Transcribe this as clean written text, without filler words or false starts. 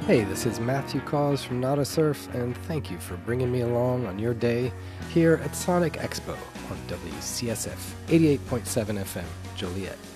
Hey, this is Matthew Cause from Surf, and thank you for bringing me along on your day here at Sonic Expo on WCSF 88.7 FM, Joliet.